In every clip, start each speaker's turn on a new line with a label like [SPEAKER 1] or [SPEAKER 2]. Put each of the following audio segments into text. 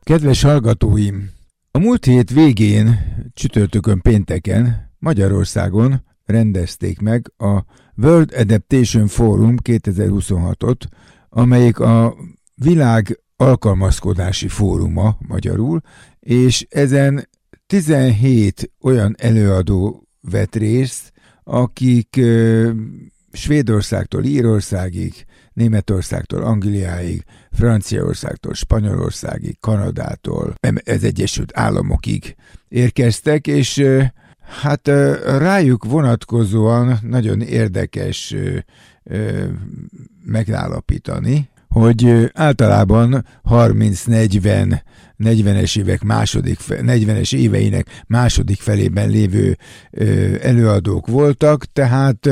[SPEAKER 1] Kedves hallgatóim! A múlt hét végén, csütörtökön, pénteken Magyarországon rendezték meg a World Adaptation Forum 2026-ot, amelyik a világ alkalmazkodási fóruma magyarul, és ezen 17 olyan előadó vett részt, akik Svédországtól Írországig, Németországtól Angliáig, Franciaországtól Spanyolországig, Kanadától, az Egyesült Államokig érkeztek, és hát rájuk vonatkozóan nagyon érdekes megállapítani, hogy általában 30-40-es éveinek második felében lévő előadók voltak, tehát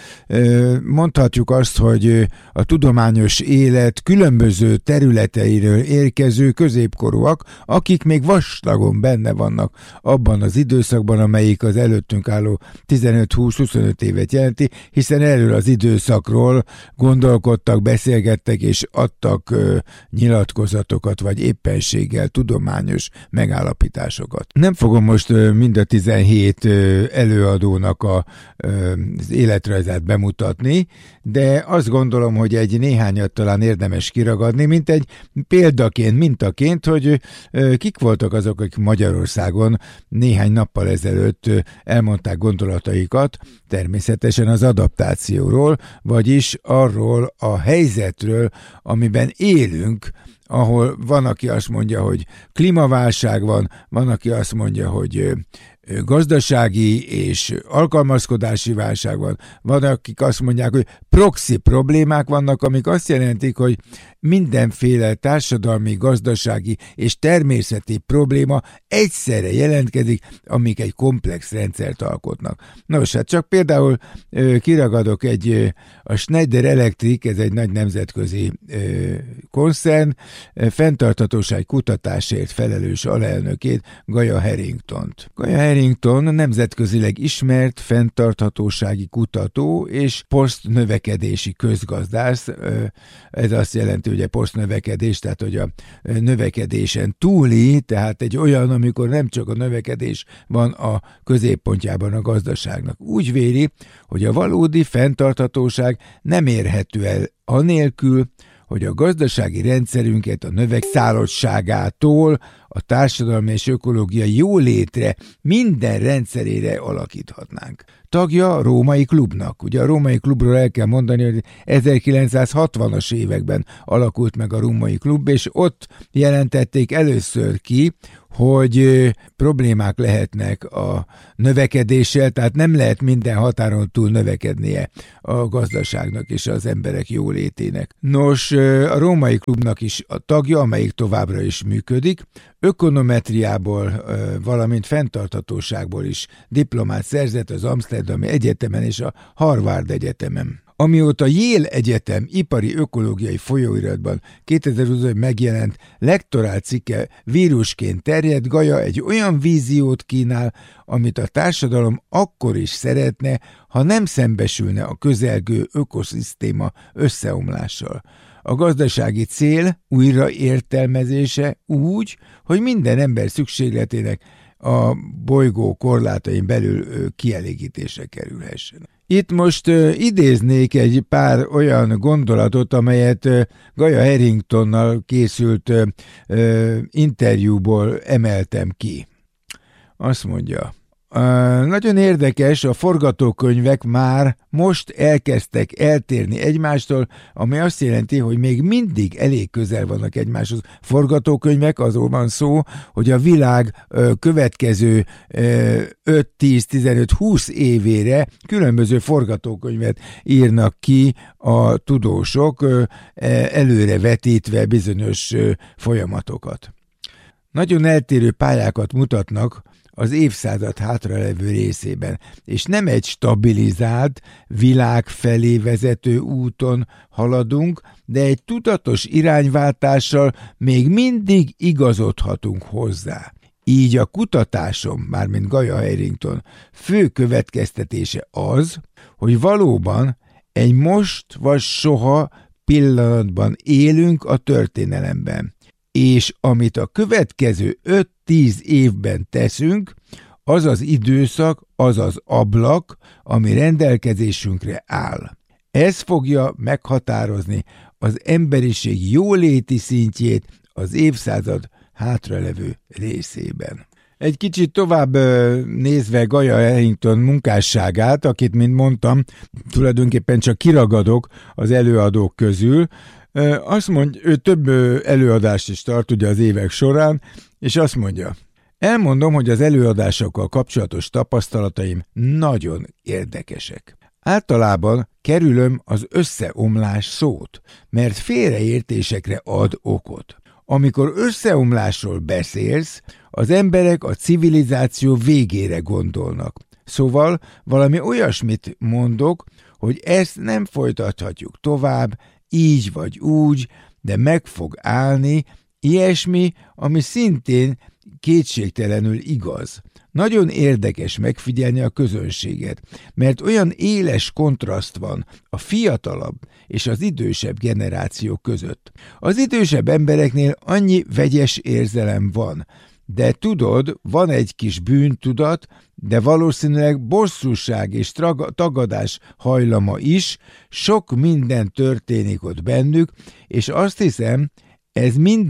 [SPEAKER 1] mondhatjuk azt, hogy a tudományos élet különböző területeiről érkező középkorúak, akik még vastagon benne vannak abban az időszakban, amelyik az előttünk álló 15-20-25 évet jelenti, hiszen erről az időszakról gondolkodtak, beszélgettek és adtak nyilatkozatokat, vagy éppenséggel tudományos megállapításokat. Nem fogom most mind a 17 előadónak az életrajzát bemutatni, de azt gondolom, hogy egy néhányat talán érdemes kiragadni, mint egy példaként, mintaként, hogy kik voltak azok, akik Magyarországon néhány nappal ezelőtt elmondták gondolataikat, természetesen az adaptációról, vagyis arról a helyzetről, amiben élünk, ahol van, aki azt mondja, hogy klímaválság van aki azt mondja, hogy gazdasági és alkalmazkodási válság van akik azt mondják, hogy proxy problémák vannak, amik azt jelentik, hogy mindenféle társadalmi, gazdasági és természeti probléma egyszerre jelentkezik, amik egy komplex rendszert alkotnak. Nos, hát csak például kiragadok a Schneider Electric, ez egy nagy nemzetközi koncern, fenntarthatóság kutatásért felelős alelnökét, Gaia Harringtont. Gaia Harrington nemzetközileg ismert fenntarthatósági kutató és posztnövekedési közgazdász. Ez azt jelenti, ugye posztnövekedés, tehát hogy a növekedésen túli, tehát egy olyan, amikor nem csak a növekedés van a középpontjában a gazdaságnak. Úgy véli, hogy a valódi fenntarthatóság nem érhető el anélkül, hogy a gazdasági rendszerünket a növegszállottságától a társadalmi és ökológiai jólétre minden rendszerére alakíthatnánk. Tagja a Római Klubnak. Ugye a Római Klubról el kell mondani, hogy 1960-as években alakult meg a Római Klub, és ott jelentették először ki, hogy problémák lehetnek a növekedéssel, tehát nem lehet minden határon túl növekednie a gazdaságnak és az emberek jólétének. Nos, a Római Klubnak is a tagja, amelyik továbbra is működik, ökonometriából, valamint fenntarthatóságból is diplomát szerzett az Amsterdami Egyetemen és a Harvard Egyetemen. Amióta Yale Egyetem ipari ökológiai folyóiratban 2020-ban megjelent lektorál cikke vírusként terjed, Gaia egy olyan víziót kínál, amit a társadalom akkor is szeretne, ha nem szembesülne a közelgő ökoszisztéma összeomlással. A gazdasági cél újraértelmezése úgy, hogy minden ember szükségletének a bolygó korlátain belül kielégítésre kerülhessen. Itt most idéznék egy pár olyan gondolatot, amelyet Gaia Harringtonnal készült interjúból emeltem ki. Azt mondja, nagyon érdekes, a forgatókönyvek már most elkezdtek eltérni egymástól, ami azt jelenti, hogy még mindig elég közel vannak egymáshoz. Forgatókönyvek, azról van szó, hogy a világ következő 5-10-15-20 évére különböző forgatókönyvet írnak ki a tudósok, előre vetítve bizonyos folyamatokat. Nagyon eltérő pályákat mutatnak az évszázad hátralevő részében, és nem egy stabilizált, világ felé vezető úton haladunk, de egy tudatos irányváltással még mindig igazodhatunk hozzá. Így a kutatásom, mármint Gaia Harrington fő következtetése az, hogy valóban egy most vagy soha pillanatban élünk a történelemben. és amit a következő 5-10 évben teszünk, az az időszak, az az ablak, ami rendelkezésünkre áll. Ez fogja meghatározni az emberiség jóléti szintjét az évszázad hátralevő részében. Egy kicsit tovább nézve Gaia Harrington munkásságát, akit, mint mondtam, tulajdonképpen csak kiragadok az előadók közül, azt mondja, ő több előadást is tart ugye az évek során, és azt mondja, elmondom, hogy az előadásokkal kapcsolatos tapasztalataim nagyon érdekesek. Általában kerülöm az összeomlás szót, mert félreértésekre ad okot. Amikor összeomlásról beszélsz, az emberek a civilizáció végére gondolnak. Szóval valami olyasmit mondok, hogy ezt nem folytathatjuk tovább, így vagy úgy, de meg fog állni, ilyesmi, ami szintén kétségtelenül igaz. Nagyon érdekes megfigyelni a közönséget, mert olyan éles kontraszt van a fiatalabb és az idősebb generáció között. Az idősebb embereknél annyi vegyes érzelem van, de tudod, van egy kis bűntudat, de valószínűleg bosszúság és tagadás hajlama is, sok minden történik ott bennük, és azt hiszem, ez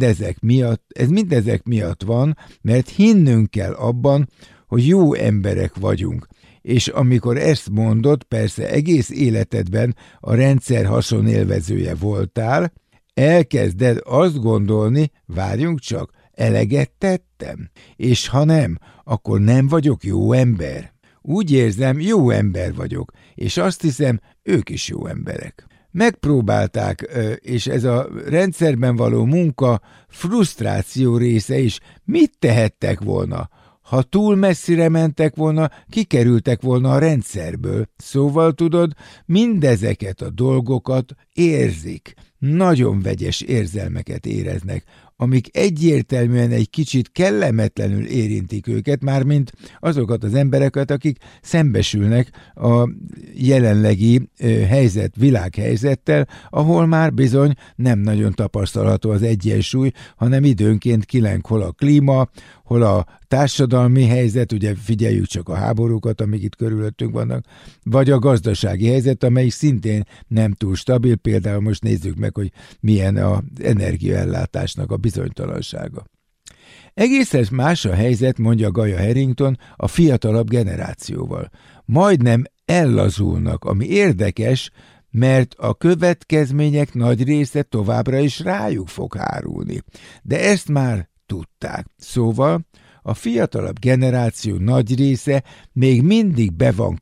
[SPEAKER 1] mindezek miatt van, mert hinnünk kell abban, hogy jó emberek vagyunk. És amikor ezt mondod, persze egész életedben a rendszer haszonélvezője voltál, elkezded azt gondolni, várjunk csak, eleget tettem? És ha nem, akkor nem vagyok jó ember. Úgy érzem, jó ember vagyok, és azt hiszem, ők is jó emberek. Megpróbálták, és ez a rendszerben való munka frusztráció része is. Mit tehettek volna? Ha túl messzire mentek volna, kikerültek volna a rendszerből. Szóval tudod, mindezeket a dolgokat érzik. Nagyon vegyes érzelmeket éreznek, amik egyértelműen egy kicsit kellemetlenül érintik őket, mármint azokat az embereket, akik szembesülnek a jelenlegi világhelyzettel, ahol már bizony nem nagyon tapasztalható az egyensúly, hanem időnként kileng hol a klíma, hol a társadalmi helyzet, ugye figyeljük csak a háborúkat, amik itt körülöttünk vannak, vagy a gazdasági helyzet, amely szintén nem túl stabil, például most nézzük meg, hogy milyen az energiaellátásnak a bizonytalansága. Egészen más a helyzet, mondja Gaia Harrington, a fiatalabb generációval. Majdnem ellazulnak, ami érdekes, mert a következmények nagy része továbbra is rájuk fog hárulni. De ezt már tudták. Szóval a fiatalabb generáció nagy része még mindig be van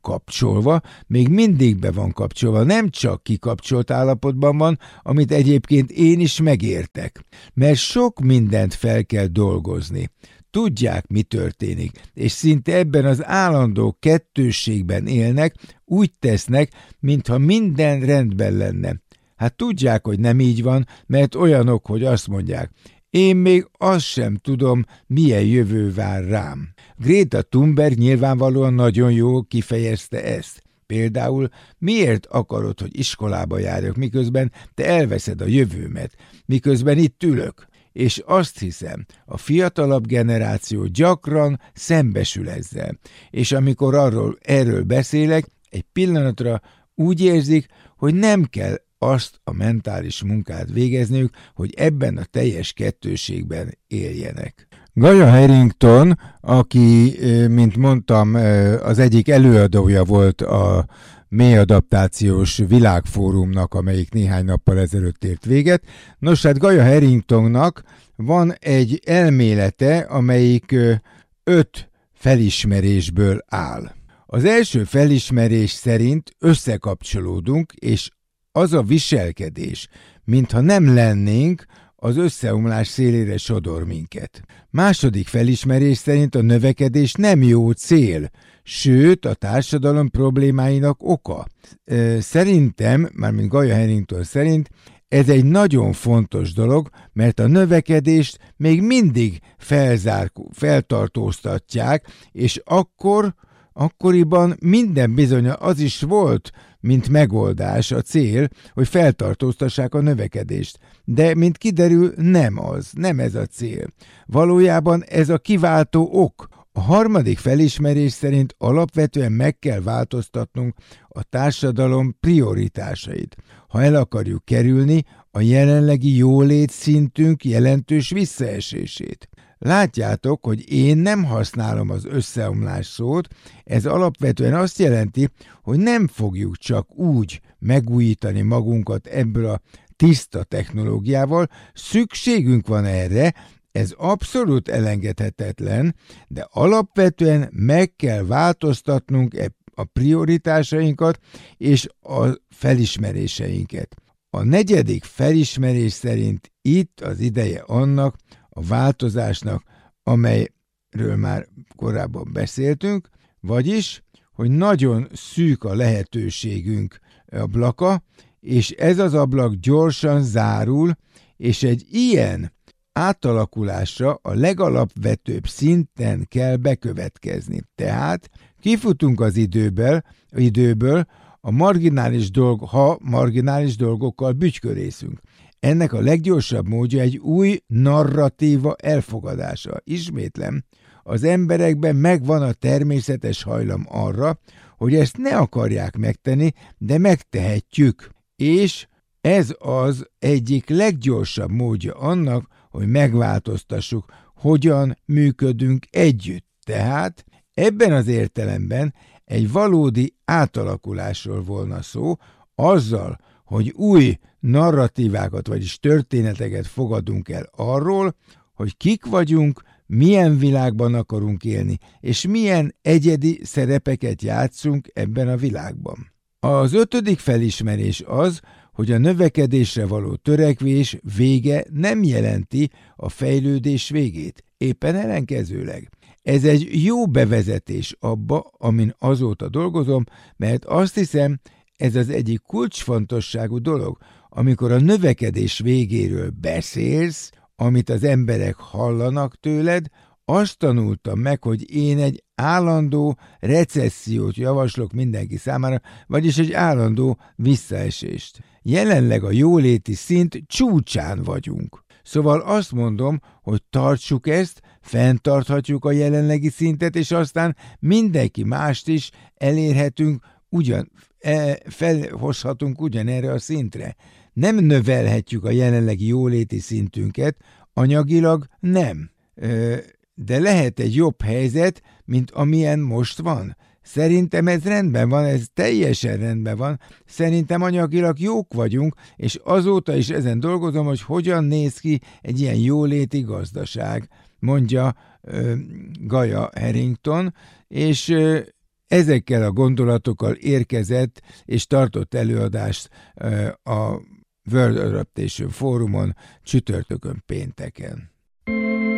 [SPEAKER 1] kapcsolva, nem csak kikapcsolt állapotban van, amit egyébként én is megértek, mert sok mindent fel kell dolgozni. Tudják, mi történik, és szinte ebben az állandó kettősségben élnek, úgy tesznek, mintha minden rendben lenne. Hát tudják, hogy nem így van, mert olyanok, hogy azt mondják, én még azt sem tudom, milyen jövő vár rám. Greta Thunberg nyilvánvalóan nagyon jól kifejezte ezt. Például, miért akarod, hogy iskolába járjak, miközben te elveszed a jövőmet, miközben itt ülök? És azt hiszem, a fiatalabb generáció gyakran szembesül ezzel. És amikor erről beszélek, egy pillanatra úgy érzik, hogy nem kell azt a mentális munkát végezniük, hogy ebben a teljes kettőségben éljenek. Gaia Harrington, aki, mint mondtam, az egyik előadója volt a mélyadaptációs világfórumnak, amelyik néhány nappal ezelőtt ért véget. Nos, hát Gaia Harringtonnak van egy elmélete, amelyik 5 felismerésből áll. Az első felismerés szerint összekapcsolódunk, és az a viselkedés, mintha nem lennénk, az összeomlás szélére sodor minket. Második felismerés szerint a növekedés nem jó cél, sőt a társadalom problémáinak oka. Szerintem, mármint Gaia Harrington szerint, ez egy nagyon fontos dolog, mert a növekedést még mindig feltartóztatják, és akkoriban minden bizony az is volt, mint megoldás, a cél, hogy feltartóztassák a növekedést. De, mint kiderül, nem ez a cél. Valójában ez a kiváltó ok. A harmadik felismerés szerint alapvetően meg kell változtatnunk a társadalom prioritásait, ha el akarjuk kerülni a jelenlegi jólét szintünk jelentős visszaesését. Látjátok, hogy én nem használom az összeomlás szót, ez alapvetően azt jelenti, hogy nem fogjuk csak úgy megújítani magunkat ebből a tiszta technológiával, szükségünk van erre, ez abszolút elengedhetetlen, de alapvetően meg kell változtatnunk a prioritásainkat és a felismeréseinket. A negyedik felismerés szerint itt az ideje annak a változásnak, amelyről már korábban beszéltünk, vagyis, hogy nagyon szűk a lehetőségünk ablaka, és ez az ablak gyorsan zárul, és egy ilyen átalakulásra a legalapvetőbb szinten kell bekövetkezni. Tehát kifutunk az időből, ha marginális dolgokkal bütykörészünk. Ennek a leggyorsabb módja egy új narratíva elfogadása. Ismétlem, az emberekben megvan a természetes hajlam arra, hogy ezt ne akarják megtenni, de megtehetjük. És ez az egyik leggyorsabb módja annak, hogy megváltoztassuk, hogyan működünk együtt. Tehát ebben az értelemben egy valódi átalakulásról volna szó, azzal, hogy új narratívákat, vagyis történeteket fogadunk el arról, hogy kik vagyunk, milyen világban akarunk élni, és milyen egyedi szerepeket játszunk ebben a világban. Az ötödik felismerés az, hogy a növekedésre való törekvés vége nem jelenti a fejlődés végét, éppen ellenkezőleg. Ez egy jó bevezetés abba, amin azóta dolgozom, mert azt hiszem, ez az egyik kulcsfontosságú dolog, amikor a növekedés végéről beszélsz, amit az emberek hallanak tőled, azt tanultam meg, hogy én egy állandó recessziót javaslok mindenki számára, vagyis egy állandó visszaesést. Jelenleg a jóléti szint csúcsán vagyunk. Szóval azt mondom, hogy tartsuk ezt, fenntarthatjuk a jelenlegi szintet, és aztán mindenki mást is elérhetünk, felhozhatunk ugyanerre a szintre. Nem növelhetjük a jelenlegi jóléti szintünket, anyagilag nem. De lehet egy jobb helyzet, mint amilyen most van. Szerintem ez rendben van, ez teljesen rendben van. Szerintem anyagilag jók vagyunk, és azóta is ezen dolgozom, hogy hogyan néz ki egy ilyen jóléti gazdaság, mondja Gaia Harrington, és ezekkel a gondolatokkal érkezett és tartott előadást a World Adaptation Fórumon csütörtökön pénteken.